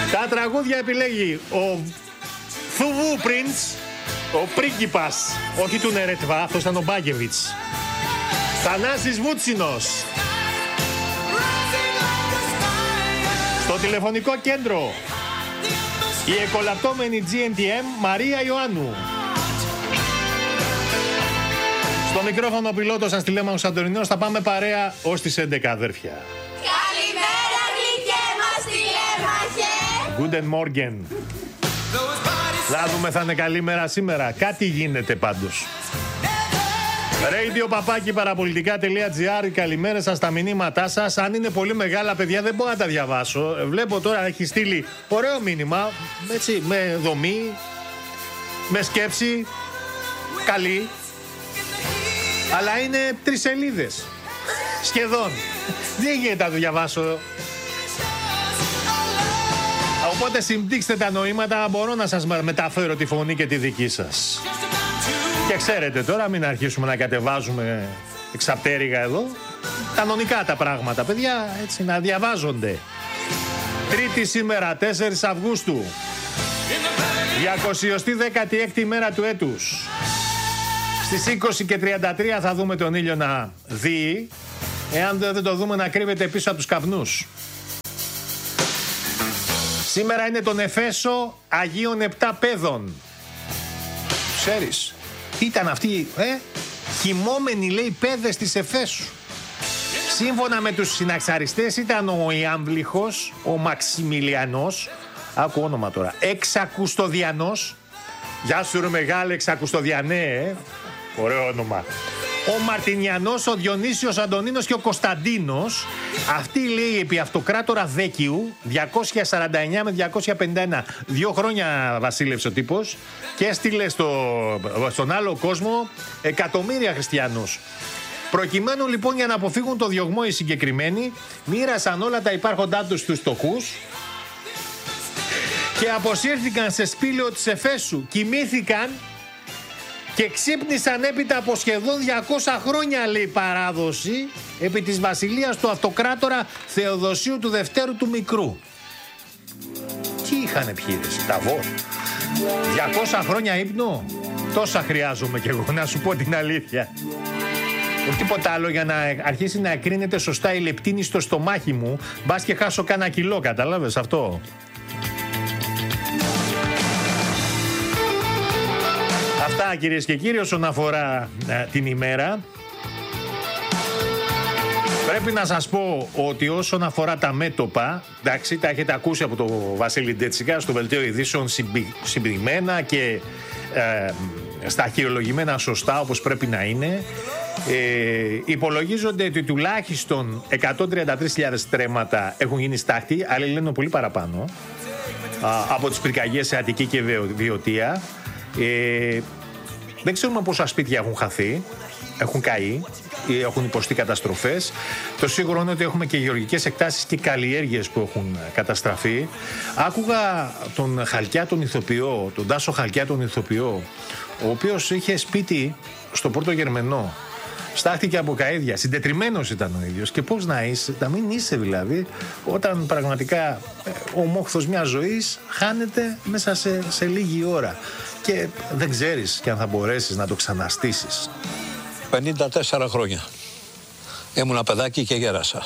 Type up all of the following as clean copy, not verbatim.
Τα τραγούδια επιλέγει ο Θουβού Prince, ο πρίγκιπας, όχι του Νερέτβα, αυτός ήταν ο Μπάκεβιτς. Θανάσης Βούτσινος. Στο τηλεφωνικό κέντρο η εκολαπτώμενη GNTM Μαρία Ιωάννου. Στο μικρόφωνο πιλότος σας Τηλέμαχος Σαντορινός. Θα πάμε παρέα ως τις 11 αδέρφια. Καλημέρα γλυκέ μας Τηλέμαχε. Guten Morgen. Να δούμε, θα είναι καλή μέρα σήμερα. Κάτι γίνεται πάντως. radio@parapolitica.gr. Καλημέρα σας, τα μηνύματά σας. Αν είναι πολύ μεγάλα, παιδιά, δεν μπορώ να τα διαβάσω. Βλέπω τώρα έχει στείλει ωραίο μήνυμα, έτσι, με δομή, με σκέψη, καλή. Αλλά είναι 3 σελίδες. Σχεδόν. Δεν γίνεται να το διαβάσω. Οπότε συμπτύξτε τα νοήματα, μπορώ να σας μεταφέρω τη φωνή και τη δική σας. Και ξέρετε τώρα, μην αρχίσουμε να κατεβάζουμε εξαπτέρυγα εδώ. Κανονικά τα πράγματα, παιδιά, έτσι, να διαβάζονται. Τρίτη σήμερα, 4 Αυγούστου. 216η μέρα του έτους. Στις 20 και 33 θα δούμε τον ήλιο να δει. Εάν δεν το δούμε, να κρύβεται πίσω από τους καπνούς. Σήμερα είναι τον Εφέσο Αγίων 7 Πέδων. Ξέρεις, τι ήταν αυτοί, κοιμόμενοι, λέει, πέδες της Εφέσου. Σύμφωνα με τους συναξαριστές ήταν ο Ιάμβληχος, ο Μαξιμιλιανός, άκου όνομα τώρα, Εξακουστοδιανός. Γεια σου ρε μεγάλε Εξακουστοδιανέ, ωραίο όνομα. Ο Μαρτινιανός, ο Διονύσιος Αντωνίνος και ο Κωνσταντίνος. Αυτοί, λέει, επί αυτοκράτορα Δέκιου, 249 με 251. 2 χρόνια βασίλευσε ο τύπος και έστειλε στον άλλο κόσμο εκατομμύρια χριστιανούς. Προκειμένου λοιπόν για να αποφύγουν το διωγμό οι συγκεκριμένοι, μοίρασαν όλα τα υπάρχοντά τους στους φτωχούς και αποσύρθηκαν σε σπήλαιο της Εφέσου. Κοιμήθηκαν και ξύπνησαν έπειτα από σχεδόν 200 χρόνια, λέει, παράδοση επί της βασιλείας του αυτοκράτορα Θεοδοσίου του Δευτέρου του Μικρού. Τι είχανε πιει, ταβό. 200 χρόνια ύπνο. Τόσα χρειάζομαι κι εγώ, να σου πω την αλήθεια. Όχι τίποτα άλλο, για να αρχίσει να εκρίνεται σωστά η λεπτίνη στο στομάχι μου. Μπας και χάσω κάνα κιλό, κατάλαβες αυτό. Αυτά, κυρίες και κύριοι, όσον αφορά την ημέρα. Πρέπει να σας πω ότι όσον αφορά τα μέτωπα, εντάξει, τα έχετε ακούσει από τον Βασίλη Ντέτσικα στο Δελτίο Ειδήσεων συμπλημμένα και στα χειρολογημένα σωστά, όπως πρέπει να είναι. Υπολογίζονται ότι τουλάχιστον 133.000 στρέμματα έχουν γίνει στάχτη, άλλοι λένε πολύ παραπάνω, από τις πυρκαγιές σε Αττική και Βιωτία. Δεν ξέρουμε πόσα σπίτια έχουν χαθεί, έχουν καεί ή έχουν υποστεί καταστροφές. Το σίγουρο είναι ότι έχουμε και γεωργικές εκτάσεις και καλλιέργειες που έχουν καταστραφεί. Άκουγα τον Χαλκιά τον ηθοποιό, τον Τάσο Χαλκιά τον ηθοποιό, ο οποίος είχε σπίτι στο Πόρτο Γερμενό. Στάχτηκε από καΐδια, συντετριμμένος ήταν ο ίδιος. Και πώς να είσαι, να μην είσαι δηλαδή, όταν πραγματικά ο μόχθος μιας ζωής χάνεται μέσα σε λίγη ώρα. Και δεν ξέρεις και αν θα μπορέσεις να το ξαναστήσεις. 54 χρόνια. Ήμουνα παιδάκι και γέρασα.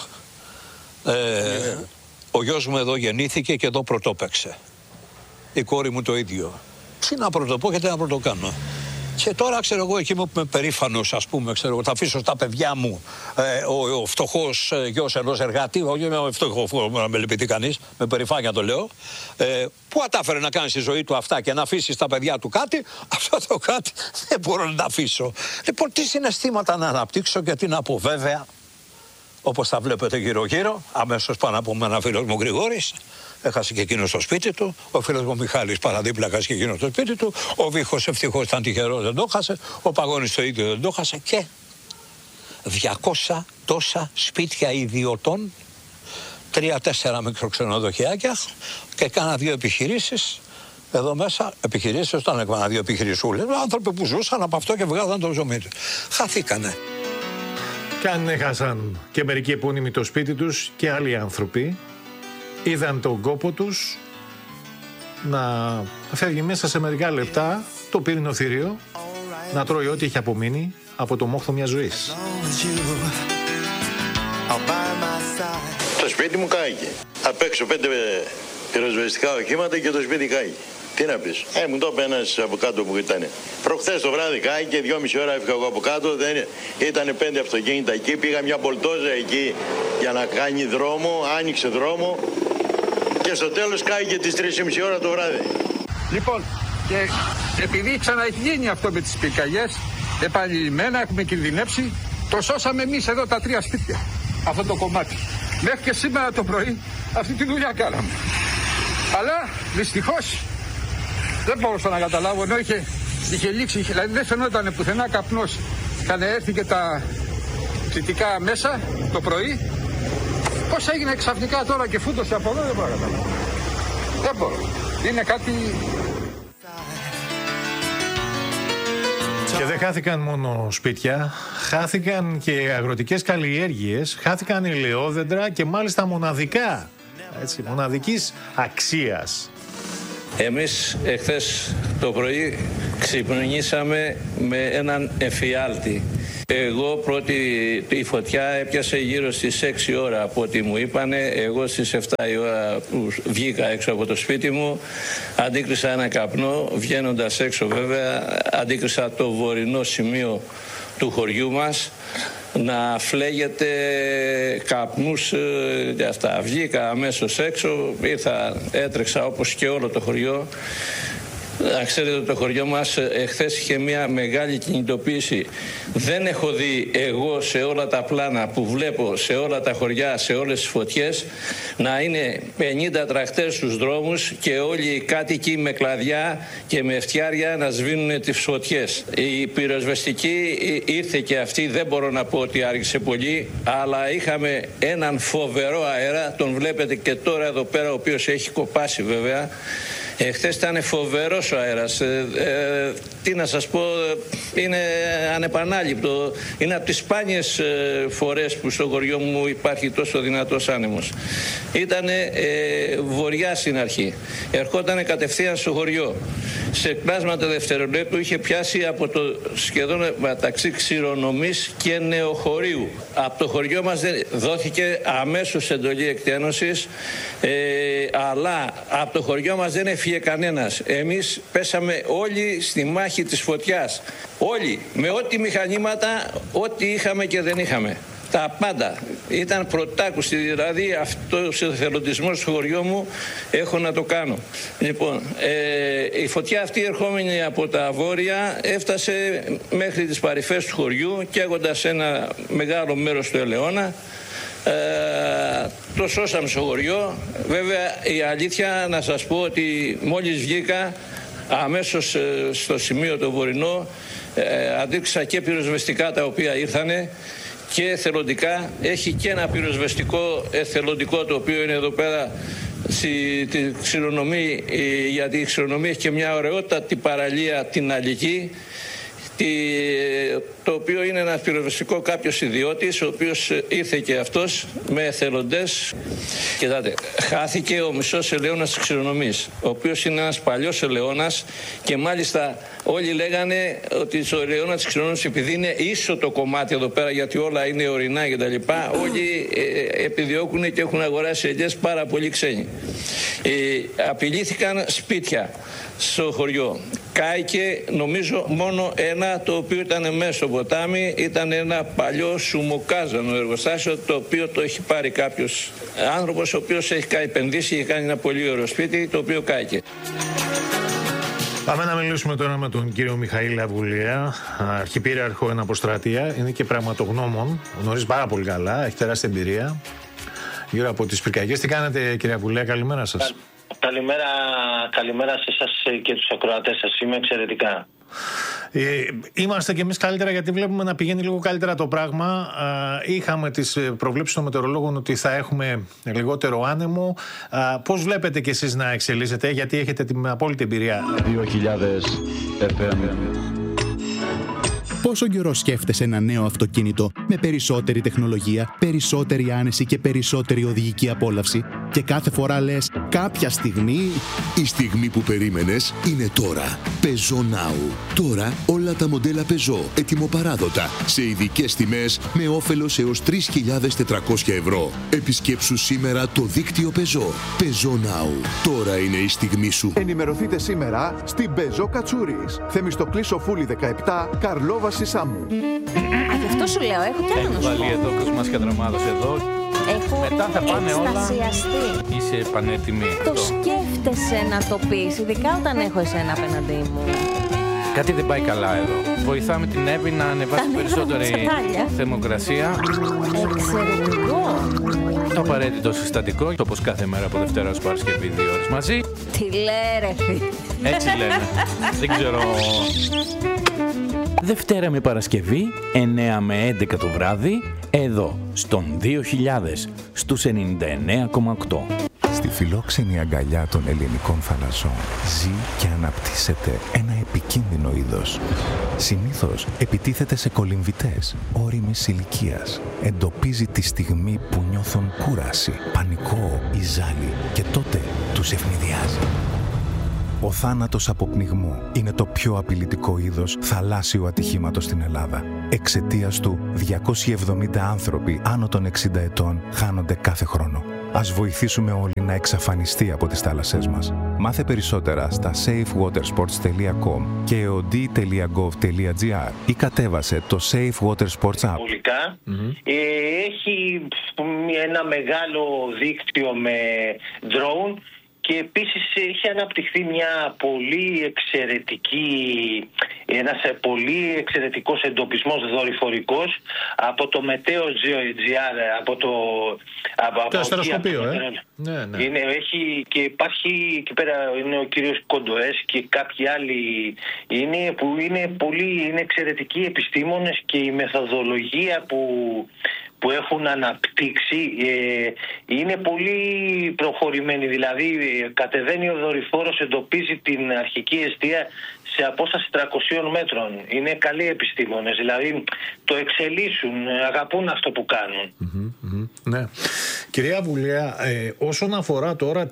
Ο γιος μου εδώ γεννήθηκε και εδώ πρωτόπαιξε. Η κόρη μου το ίδιο. Τι να πρωτοπώ και τι να πρωτοκάνω. Και τώρα, ξέρω εγώ, εκεί που είμαι περήφανος, ας πούμε, ξέρω εγώ, θα αφήσω στα παιδιά μου ο φτωχός γιος ενός εργάτη, όχι με φτωχό, να με λυπηθεί κανείς, με περηφάνεια το λέω, που κατάφερε να κάνει στη ζωή του αυτά και να αφήσει στα παιδιά του κάτι, αυτό το κάτι δεν μπορώ να τα αφήσω. Λοιπόν, τι συναισθήματα να αναπτύξω και τι να πω, βέβαια, όπως τα βλέπετε γύρω-γύρω, αμέσως πάνω από μένα ένα φίλος μου Γρηγόρης, έχασε και εκείνο στο σπίτι του. Ο φίλος μου Μιχάλης παραδίπλα έχασε και εκείνο στο σπίτι του. Ο Βίχος ευτυχώς ήταν τυχερός, δεν το έχασε. Ο Παγώνης το ίδιο δεν το έχασε. Και 200 τόσα σπίτια ιδιωτών, 3-4 μικροξενοδοχειάκια και κάνα 2 επιχειρήσεις. Εδώ μέσα επιχειρήσεις, όταν έκανα 2 επιχειρησούλες, άνθρωποι που ζούσαν από αυτό και βγάζαν το ψωμί του. Χαθήκανε. Και αν έχασαν και μερικοί επώνυμοι το σπίτι τους και άλλοι άνθρωποι, είδαν τον κόπο τους να φεύγει μέσα σε μερικά λεπτά το πύρινο θηρίο, να τρώει ό,τι έχει απομείνει από το μόχθο μιας ζωής. Το σπίτι μου κάηκε. Απ' έξω 5 πυροσβεστικά οχήματα και το σπίτι κάηκε. Τι να πεις. Μου το είπε ένας από κάτω που ήταν. Προχθές το βράδυ κάηκε, 2,5 ώρα έφυγα εγώ από κάτω. Ήταν 5 αυτοκίνητα εκεί. Πήγα μια πολτόζα εκεί για να κάνει δρόμο. Άνοιξε δρόμο. Και στο τέλος κάηκε τις 3,5 ώρα το βράδυ. Λοιπόν, και επειδή ξαναέχει γίνει αυτό με τις πυρκαγιές, επανειλημμένα έχουμε κινδυνεύσει, το σώσαμε εμείς εδώ τα 3 σπίτια. Αυτό το κομμάτι. Μέχρι και σήμερα το πρωί αυτή τη δουλειά κάναμε. Αλλά δυστυχώς δεν μπορούσα να καταλάβω, ενώ είχε λήξει, δηλαδή δεν φαινόταν πουθενά καπνός. Είχαν έρθει και τα θητικά μέσα το πρωί. Πώς έγινε ξαφνικά τώρα και φούτωσε από εδώ, δεν μπορώ να καταλάβω. Δεν μπορώ. Είναι κάτι... Και δεν χάθηκαν μόνο σπίτια, χάθηκαν και αγροτικές καλλιέργειες, χάθηκαν ελαιόδεντρα και μάλιστα μοναδικά, έτσι, μοναδικής αξίας. Εμείς εχθές το πρωί ξυπνήσαμε με έναν εφιάλτη. Εγώ πρώτη η φωτιά έπιασε γύρω στις 6 ώρα από ό,τι μου είπανε. Εγώ στις 7 η ώρα που βγήκα έξω από το σπίτι μου αντίκρισα ένα καπνό. Βγαίνοντας έξω βέβαια αντίκρισα το βορεινό σημείο του χωριού μας να φλέγεται καπνούς και αυτά. Βγήκα αμέσως έξω, έτρεξα όπως και όλο το χωριό. Να ξέρετε ότι το χωριό μας εχθές είχε μια μεγάλη κινητοποίηση. Δεν έχω δει εγώ σε όλα τα πλάνα που βλέπω, σε όλα τα χωριά, σε όλες τις φωτιές, να είναι 50 τρακτέρ στους δρόμους και όλοι οι κάτοικοι με κλαδιά και με φτιάρια να σβήνουν τις φωτιές. Η πυροσβεστική ήρθε και αυτή, δεν μπορώ να πω ότι άργησε πολύ, αλλά είχαμε έναν φοβερό αέρα, τον βλέπετε και τώρα εδώ πέρα, ο οποίος έχει κοπάσει βέβαια. Χθες ήταν φοβερός ο αέρας. Τι να σας πω, είναι ανεπανάληπτο. Είναι από τις σπάνιες φορές που στο χωριό μου υπάρχει τόσο δυνατός άνεμος. Ήτανε βορειά στην αρχή. Ερχότανε κατευθείαν στο χωριό. Σε κλάσματα δευτερολέπτου είχε πιάσει από το σχεδόν μεταξύ Ξηρονομής και Νεοχωρίου. Από το χωριό μας δόθηκε αμέσως εντολή εκτένωσης, αλλά από το χωριό μας δεν έφυγε κανένας. Εμείς πέσαμε όλοι στη μάχη της φωτιάς. Όλοι, με ό,τι μηχανήματα, ό,τι είχαμε και δεν είχαμε. Τα πάντα. Ήταν πρωτάκουστη, δηλαδή αυτός ο εθελοντισμός στο χωριό μου έχω να το κάνω. Λοιπόν, η φωτιά αυτή ερχόμενη από τα βόρεια έφτασε μέχρι τις παρυφές του χωριού, καίγοντας ένα μεγάλο μέρος του Ελαιώνα. Το σώσαμε στο χωριό. Βέβαια η αλήθεια να σας πω ότι μόλις βγήκα αμέσως στο σημείο το βορεινό αντίκρισα και πυροσβεστικά τα οποία ήρθανε και εθελοντικά. Έχει και ένα πυροσβεστικό εθελοντικό το οποίο είναι εδώ πέρα στη Ξηρονομή, γιατί η Ξηρονομή έχει και μια ωραιότατη παραλία την Αλική, το οποίο είναι ένα πυροσβεστικό κάποιος ιδιώτης, ο οποίος ήρθε και αυτός με εθελοντές. Κοιτάτε, χάθηκε ο μισός ελαιώνας της Ξηρονομής, ο οποίος είναι ένας παλιός ελαιώνας και μάλιστα όλοι λέγανε ότι στο ελαιώνα της Ξηρονομής, επειδή είναι ίσο το κομμάτι εδώ πέρα, γιατί όλα είναι ορεινά και τα λοιπά, όλοι επιδιώκουν και έχουν αγοράσει ελιές πάρα πολύ ξένοι. Απειλήθηκαν σπίτια στο χωριό. Κάηκε νομίζω μόνο ένα, το οποίο ήταν μέσα στο ποτάμι, ήταν ένα παλιό σουμοκάζανο εργοστάσιο, το οποίο το έχει πάρει κάποιος άνθρωπος ο οποίος έχει επενδύσει και κάνει ένα πολύ ωραίο σπίτι, το οποίο κάηκε. Πάμε να μιλήσουμε τώρα με τον κύριο Μιχαήλ Αβουλία, αρχιπύριαρχο εν αποστρατεία. Είναι και πραγματογνώμων, γνωρίζει πάρα πολύ καλά, έχει τεράστια εμπειρία γύρω από τις πυρκαγιές. Τι κάνετε κύριε Αβουλία, καλημέρα σας. Καλημέρα σε εσάς και τους ακροατές σας. Είμαι εξαιρετικά. Είμαστε κι εμείς καλύτερα, γιατί βλέπουμε να πηγαίνει λίγο καλύτερα το πράγμα. Είχαμε τις προβλέψεις των μετεωρολόγων ότι θα έχουμε λιγότερο άνεμο. Πώς βλέπετε κι εσείς να εξελίσσετε, γιατί έχετε την απόλυτη εμπειρία? 2000 FM. Πόσο καιρό σκέφτεσαι ένα νέο αυτοκίνητο με περισσότερη τεχνολογία, περισσότερη άνεση και περισσότερη οδηγική απόλαυση, και κάθε φορά λες κάποια στιγμή... Η στιγμή που περίμενες είναι τώρα. Peugeot Now. Τώρα όλα τα μοντέλα Peugeot ετοιμοπαράδοτα σε ειδικές τιμές με όφελος έως 3.400 ευρώ. Επισκέψου σήμερα το δίκτυο Peugeot. Peugeot Now. Τώρα είναι η στιγμή σου. Ενημερωθείτε σήμερα στην Peugeot Κατσούρης. Θεμιστοκλή Σοφούλη 17, Καρλόβαση Σάμου. Γι' αυτό σου λέω, έχω κι άλλο να σου πω. Βάλει εδώ Κοσμάς και Δραμάδος εδώ. Μετά θα πάνε όλα. Είσαι πανέτοιμη. Το σκέφτεσαι να το πεις, ειδικά όταν έχω εσένα απέναντί μου. Κάτι δεν πάει καλά εδώ. Βοηθάμε την Εύη να ανεβάσει περισσότερη θερμοκρασία. Εξαιρετικό. Το απαραίτητο συστατικό, όπως κάθε μέρα από Δευτέρα ως Παρασκευή 2 ώρες μαζί. Τι λέει ρε φίλε. Έτσι λέμε. Δεν ξέρω. Δευτέρα με Παρασκευή, 9 με 11 το βράδυ, εδώ, στον 2000, στους 99,8. Στη φιλόξενη αγκαλιά των ελληνικών θαλασσών ζει και αναπτύσσεται ένα επικίνδυνο είδος. Συνήθως επιτίθεται σε κολυμβητές ώριμης ηλικίας. Εντοπίζει τη στιγμή που νιώθουν κούραση, πανικό ή ζάλι και τότε τους ευνηδιάζει. Ο θάνατος από πνιγμό είναι το πιο απειλητικό είδος θαλάσσιου ατυχήματος στην Ελλάδα. Εξαιτίας του, 270 άνθρωποι άνω των 60 ετών χάνονται κάθε χρόνο. Ας βοηθήσουμε όλοι να εξαφανιστεί από τις θάλασσές μας. Μάθε περισσότερα στα safewatersports.com και eod.gov.gr ή κατέβασε το Safe Water Sports App. Έχει ένα μεγάλο δίκτυο με drone. Και επίσης έχει αναπτυχθεί ένας πολύ εξαιρετικός εντοπισμός δορυφορικός από το Μετέο GR, από το αστεροσκοπείο, ναι. Έχει και υπάρχει εκεί πέρα, είναι ο κύριος Κοντοές και κάποιοι άλλοι που είναι εξαιρετικοί επιστήμονες, και η μεθοδολογία που έχουν αναπτύξει είναι πολύ προχωρημένη. Δηλαδή κατεβαίνει ο δορυφόρος, εντοπίζει την αρχική εστία σε απόσταση 300 μέτρων. Είναι καλοί επιστήμονες, δηλαδή το εξελίσσουν, αγαπούν αυτό που κάνουν. Ναι. Κυρία Βουλέα, όσον αφορά τώρα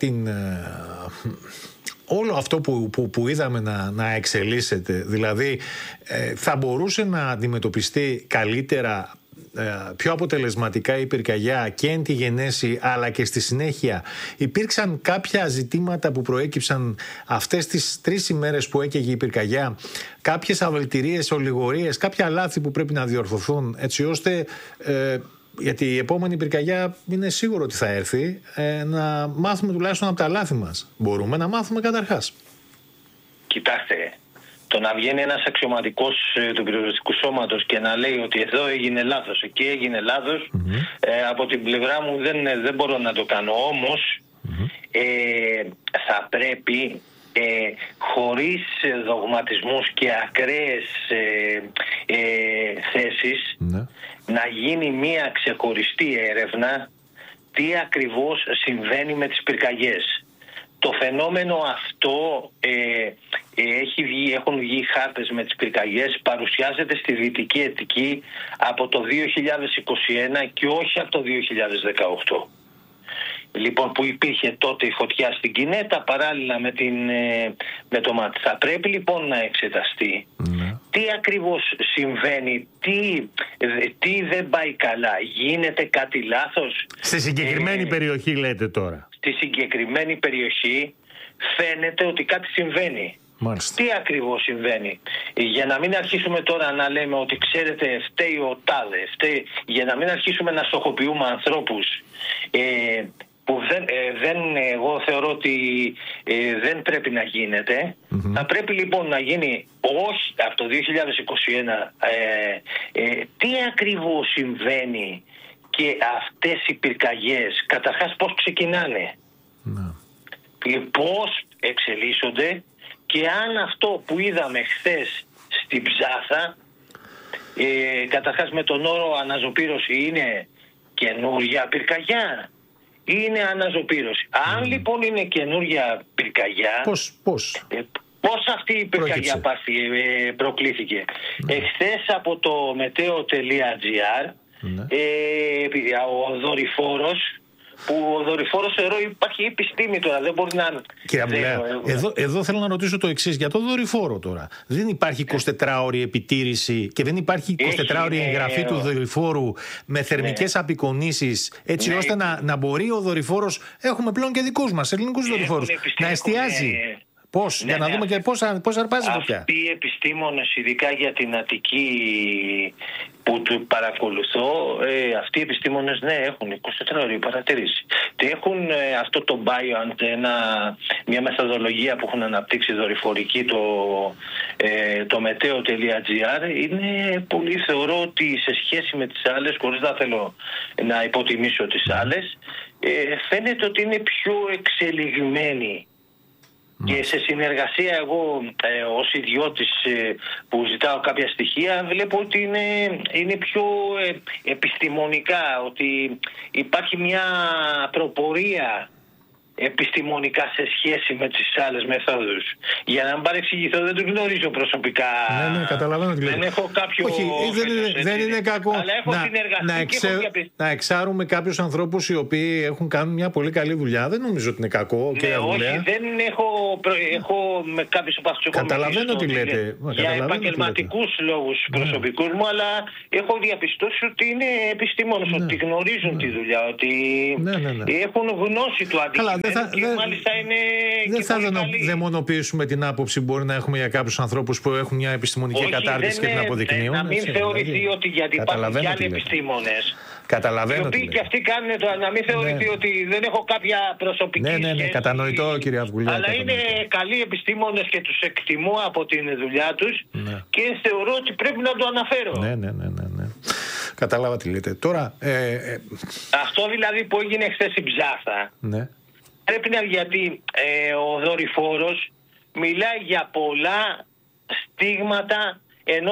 όλο αυτό που είδαμε να εξελίσσεται, δηλαδή θα μπορούσε να αντιμετωπιστεί καλύτερα, πιο αποτελεσματικά η πυρκαγιά και εν τη γενέση αλλά και στη συνέχεια? Υπήρξαν κάποια ζητήματα που προέκυψαν αυτές τις 3 ημέρες που έκαιγε η πυρκαγιά, κάποιες αβελτηρίες, ολιγορίες, κάποια λάθη που πρέπει να διορθωθούν, έτσι ώστε γιατί η επόμενη πυρκαγιά είναι σίγουρο ότι θα έρθει, να μάθουμε τουλάχιστον από τα λάθη μας? Μπορούμε να μάθουμε καταρχάς? Κοιτάξτε, το να βγαίνει ένας αξιωματικός του πυροσβεστικού σώματος και να λέει ότι εδώ έγινε λάθος, εκεί έγινε λάθος, από την πλευρά μου δεν μπορώ να το κάνω. Όμως θα πρέπει χωρίς δογματισμούς και ακραίες θέσεις να γίνει μια ξεχωριστή έρευνα τι ακριβώς συμβαίνει με τις πυρκαγιές. Το φαινόμενο αυτό έχουν βγει χάρτες με τις πυρκαγιές, παρουσιάζεται στη Δυτική Αττική από το 2021 και όχι από το 2018. Λοιπόν, που υπήρχε τότε η φωτιά στην Κινέτα παράλληλα με το μάτι. Θα πρέπει λοιπόν να εξεταστεί τι ακριβώς συμβαίνει, τι δεν πάει καλά, γίνεται κάτι λάθος. Στη συγκεκριμένη περιοχή λέτε τώρα? Στη συγκεκριμένη περιοχή φαίνεται ότι κάτι συμβαίνει. Μάλιστα. Τι ακριβώς συμβαίνει? Για να μην αρχίσουμε τώρα να λέμε ότι ξέρετε φταίει ο τάδε, για να μην αρχίσουμε να στοχοποιούμε ανθρώπους που εγώ θεωρώ ότι δεν πρέπει να γίνεται. Θα πρέπει λοιπόν να γίνει όχι από το 2021 τι ακριβώς συμβαίνει και αυτές οι πυρκαγιές, καταρχάς πώς ξεκινάνε, πώς εξελίσσονται, και αν αυτό που είδαμε χθες στην Ψάθα, καταρχάς με τον όρο αναζωπήρωση, είναι καινούργια πυρκαγιά, είναι αναζωπήρωση. Αν λοιπόν είναι καινούργια πυρκαγιά, πώς αυτή η πυρκαγιά προκλήθηκε? Χθες από το meteo.gr ο δορυφόρος που ο δορυφόρος θεωρώ υπάρχει επιστήμη τώρα, δεν μπορεί να... Κύριε Αμπουλέα, εδώ θέλω να ρωτήσω το εξής για το δορυφόρο τώρα. Δεν υπάρχει 24ωρη επιτήρηση και δεν υπάρχει 24ωρη εγγραφή του δορυφόρου με θερμικές απεικονίσεις, έτσι ώστε να μπορεί ο δορυφόρος, έχουμε πλέον και δικούς μας ελληνικούς δορυφόρους, να εστιάζει. Πώς, για να δούμε και πώς αρπάζει το πια. Αυτοί οι επιστήμονες, ειδικά για την Αττική που του παρακολουθώ, αυτοί οι επιστήμονες έχουν 24ωρη παρατήρηση. Και έχουν αυτό το BioAntenna, μια μεθοδολογία που έχουν αναπτύξει δορυφορική, το meteo.gr. Είναι πολύ, θεωρώ ότι σε σχέση με τις άλλες, χωρίς να θέλω να υποτιμήσω τις άλλες, φαίνεται ότι είναι πιο εξελιγμένη. Και σε συνεργασία εγώ ως ιδιώτης που ζητάω κάποια στοιχεία βλέπω ότι είναι πιο επιστημονικά, ότι υπάρχει μια προπορία επιστημονικά σε σχέση με τις άλλες μεθόδους. Για να μην παρεξηγηθώ, δεν τους γνωρίζω προσωπικά. Ναι, καταλαβαίνω τι λέτε. Δεν έχω κάποιο... Όχι, δεν είναι κακό να εξάρουμε κάποιους ανθρώπους οι οποίοι έχουν κάνει μια πολύ καλή δουλειά. Δεν νομίζω ότι είναι κακό. Ναι, όχι, δεν έχω με κάποιους από αυτούς. Καταλαβαίνω τι λέτε. Για επαγγελματικούς λόγους προσωπικούς μου, αλλά έχω διαπιστώσει ότι είναι επιστήμονες, ότι γνωρίζουν τη δουλειά, ότι έχουν γνώση του αντικειμένου. Δεν θα δαιμονοποιήσουμε την άποψη που μπορεί να έχουμε για κάποιους ανθρώπους που έχουν μια επιστημονική κατάρτιση και την αποδεικνύουν. Να μην θεωρηθεί ότι γιατί υπάρχουν και άλλοι επιστήμονες. Καταλαβαίνω. Οι οποίοι και αυτοί κάνουν το να μην θεωρηθεί ότι δεν έχω κάποια προσωπική σχέση. Ναι, κατανοητό, κύριε Αυγουλιά. Αλλά είναι καλοί επιστήμονες και τους εκτιμώ από την δουλειά τους και θεωρώ ότι πρέπει να το αναφέρω. Ναι. Κατάλαβα τι λέτε. Τώρα. Αυτό δηλαδή που έγινε χθες στην Ψάθα. Ναι. Πρέπει να, γιατί ο δορυφόρος μιλάει για πολλά στίγματα, ενώ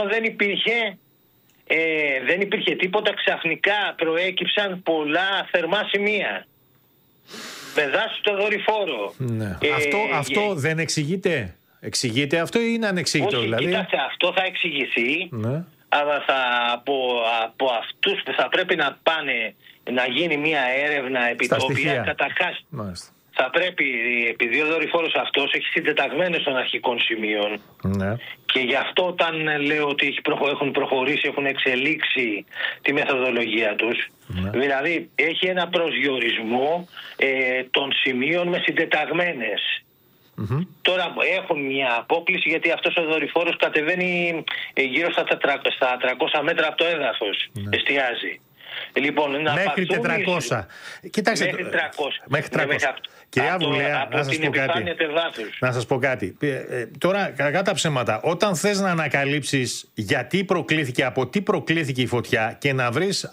δεν υπήρχε τίποτα, ξαφνικά προέκυψαν πολλά θερμά σημεία με δάση το δορυφόρο. Ναι. Αυτό δεν εξηγείται. Εξηγείται αυτό ή είναι ανεξήγητο? Όχι, δηλαδή? Κοιτάξτε, αυτό θα εξηγηθεί, αλλά από αυτούς που θα πρέπει να πάνε να γίνει μια έρευνα επί το οποία καταρχάς θα πρέπει, επειδή ο δορυφόρος αυτός έχει συντεταγμένες των αρχικών σημείων, και γι' αυτό όταν λέω ότι έχουν προχωρήσει, έχουν εξελίξει τη μεθοδολογία τους, δηλαδή έχει ένα προσδιορισμό των σημείων με συντεταγμένες. Τώρα έχουν μια απόκληση, γιατί αυτός ο δορυφόρος κατεβαίνει γύρω στα 300 μέτρα από το έδαφος, εστιάζει. Λοιπόν, μέχρι 400. Κοιτάξτε, μέχρι 300. Κυρία Αυγουλέα, να σας πω κάτι. Τώρα, κακά τα ψέματα, όταν θες να ανακαλύψεις γιατί προκλήθηκε, από τι προκλήθηκε η φωτιά και να βρεις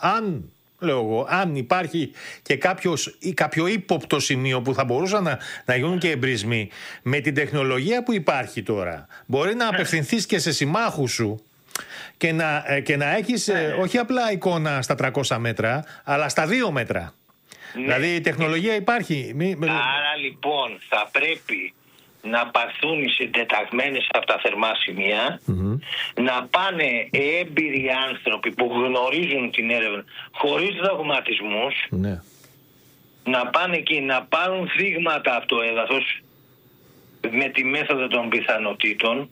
αν υπάρχει και κάποιο ύποπτο σημείο που θα μπορούσαν να γίνουν και εμπρισμοί, με την τεχνολογία που υπάρχει τώρα, μπορεί να απευθυνθείς και σε συμμάχους σου και να έχεις όχι απλά εικόνα στα 300 μέτρα, αλλά στα 2 μέτρα. Δηλαδή η τεχνολογία υπάρχει. Άρα λοιπόν θα πρέπει να πάρθουν οι συντεταγμένες από τα θερμά σημεία, να πάνε έμπειροι άνθρωποι που γνωρίζουν την έρευνα χωρίς δογματισμούς, να πάνε και να πάρουν δείγματα από το έδαφος με τη μέθοδο των πιθανότητων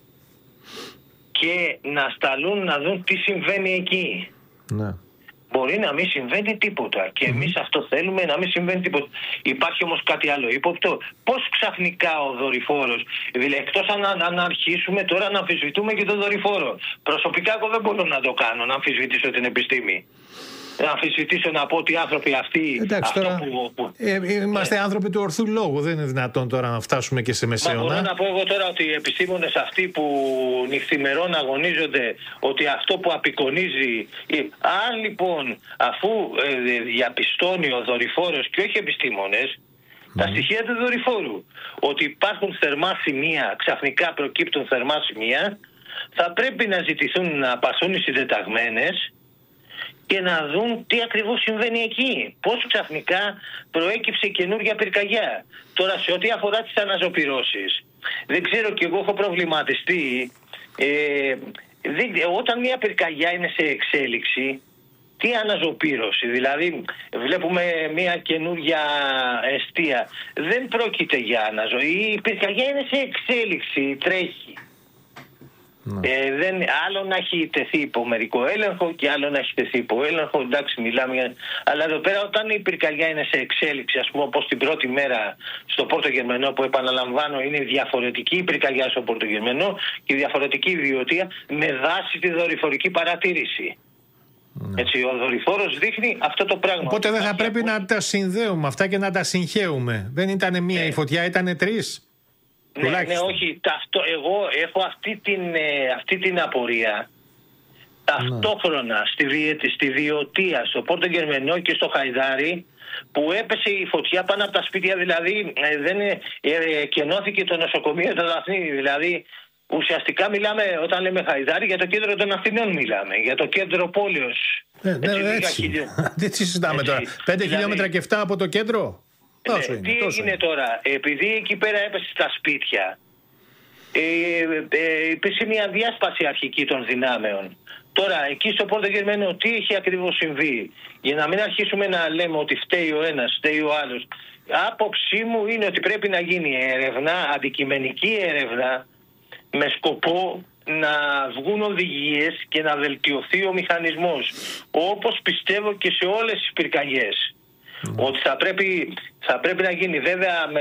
και να σταλούν να δουν τι συμβαίνει εκεί. Μπορεί να μην συμβαίνει τίποτα και εμείς αυτό θέλουμε, να μην συμβαίνει τίποτα. Υπάρχει όμως κάτι άλλο ύποπτο. Πώς ξαφνικά ο δορυφόρος, δηλαδή εκτός αν αρχίσουμε τώρα να αμφισβητούμε και τον δορυφόρο. Προσωπικά εγώ δεν μπορώ να το κάνω, να αμφισβητήσω την επιστήμη. Να αμφισβητήσω, να πω ότι οι άνθρωποι αυτοί... Εντάξει, τώρα, είμαστε άνθρωποι του ορθού λόγου, δεν είναι δυνατόν τώρα να φτάσουμε και σε μεσαίωνα. Μπορώ να πω εγώ τώρα ότι οι επιστήμονες αυτοί που νυχθημερών αγωνίζονται, ότι αυτό που απεικονίζει... Αν λοιπόν, αφού διαπιστώνει ο δορυφόρος και όχι επιστήμονες, τα στοιχεία του δορυφόρου, ότι υπάρχουν θερμά σημεία, ξαφνικά προκύπτουν θερμά σημεία, θα πρέπει να ζητηθούν να πασούν οι συντεταγμένες και να δουν τι ακριβώς συμβαίνει εκεί. Πώς ξαφνικά προέκυψε καινούργια πυρκαγιά. Τώρα σε ό,τι αφορά τις αναζωπυρώσεις, δεν ξέρω, και εγώ έχω προβληματιστεί. Όταν μια πυρκαγιά είναι σε εξέλιξη, Τι αναζωπήρωση? Δηλαδή βλέπουμε μια καινούργια εστία. Δεν πρόκειται για αναζωή. Η πυρκαγιά είναι σε εξέλιξη, τρέχει. Άλλο να έχει τεθεί υπό μερικό έλεγχο και άλλο να έχει τεθεί υπό έλεγχο. Εντάξει, μιλάμε για... Αλλά εδώ πέρα, όταν η πυρκαγιά είναι σε εξέλιξη, ας πούμε, όπως την πρώτη μέρα στο Πόρτο Γερμενό, που επαναλαμβάνω είναι διαφορετική η πυρκαγιά στο Πόρτο Γερμενό και διαφορετική η βιωτεία, με βάση τη δορυφορική παρατήρηση. Έτσι, ο δορυφόρος δείχνει αυτό το πράγμα. Οπότε δεν θα πρέπει να τα συνδέουμε αυτά και να τα συγχαίουμε. Δεν ήταν μία η φωτιά, ήταν τρεις. Ναι, όχι. Εγώ έχω αυτή την απορία. Ταυτόχρονα στη Βιωτία, στο Πόρτο Γερμενό και στο Χαϊδάρι, που έπεσε η φωτιά πάνω από τα σπίτια, δηλαδή δεν κενώθηκε το νοσοκομείο του Δαφνίδη. Δηλαδή ουσιαστικά μιλάμε, όταν λέμε Χαϊδάρι, για το κέντρο των Αθηνών μιλάμε, για το κέντρο πόλεως. Τι συζητάμε τώρα, 5 χιλιόμετρα και 7 από το κέντρο. Τι έγινε τώρα? Επειδή εκεί πέρα έπεσε στα σπίτια, υπήρξε μια διάσπαση αρχική των δυνάμεων. Τώρα εκεί στο Πόρτο Γερμενό τι έχει ακριβώς συμβεί? Για να μην αρχίσουμε να λέμε ότι φταίει ο ένας, φταίει ο άλλος, άποψή μου είναι ότι πρέπει να γίνει έρευνα, αντικειμενική έρευνα, με σκοπό να βγουν οδηγίες και να βελτιωθεί ο μηχανισμός, όπως πιστεύω και σε όλες τις πυρκαγιές. Ότι θα πρέπει να γίνει, βέβαια,